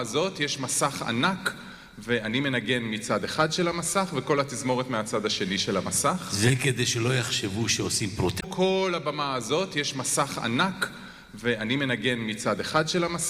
הזאת יש מסך ענק, ואני מנגן מצד אחד של המסך, וכל התזמורת מהצד השני של המסך. זה כדי שלא יחשבו שעושים פרוטקציה. כל הבמה הזאת יש מסך ענק, ואני מנגן מצד אחד של המסך.